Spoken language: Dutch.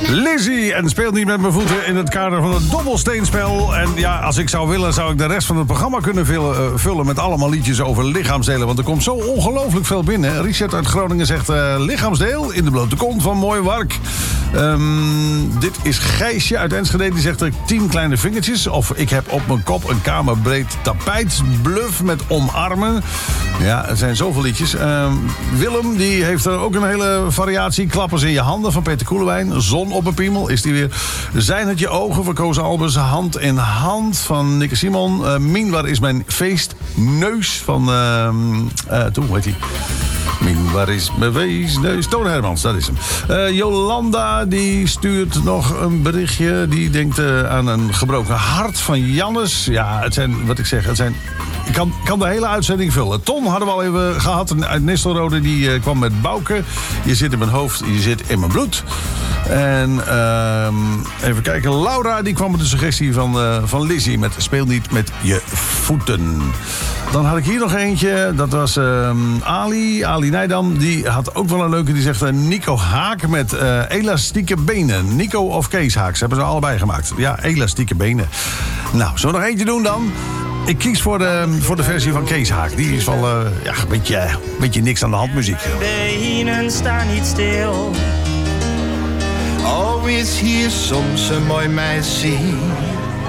Lizzie en speelt niet met mijn voeten in het kader van het dobbelsteenspel. En ja, als ik zou willen, zou ik de rest van het programma kunnen vullen met allemaal liedjes over lichaamsdelen. Want er komt zo ongelooflijk veel binnen. Richard uit Groningen zegt lichaamsdeel in de blote kont van mooi werk. Dit is Gijsje uit Enschede. Die zegt 10 kleine vingertjes. Of ik heb op mijn kop een kamerbreed tapijt. Bluff met omarmen. Ja, er zijn zoveel liedjes. Willem, die heeft er ook een hele variatie. Klappers in je handen van Peter Koelewijn. Zon op een piemel is die weer. Zijn het je ogen van Koos Albers. Hand in hand van Nikke Simon. Mien, waar is mijn feest? Neus van... hoe heet hij? Mien, waar is mijn weesneus? Toon Hermans, dat is hem. Jolanda, die stuurt nog een berichtje. Die denkt aan een gebroken hart van Jannes. Ja, het zijn, wat ik zeg, het zijn... Ik kan de hele uitzending vullen. Ton hadden we al even gehad uit Nistelrode. Die kwam met Bouke. Je zit in mijn hoofd, je zit in mijn bloed. En even kijken. Laura, die kwam met de suggestie van Lizzie. Met speel niet met je voeten. Dan had ik hier nog eentje. Dat was Ali Nijdam. Die had ook wel een leuke. Die zegt Nico Haak met elastieke benen. Nico of Kees Haak. Ze hebben ze allebei gemaakt. Ja, elastieke benen. Nou, zullen we nog eentje doen dan? Ik kies voor de versie van Kees Haak. Die is wel een beetje niks aan de hand muziek. Benen staan niet stil. Alweer hier soms een mooi meisje.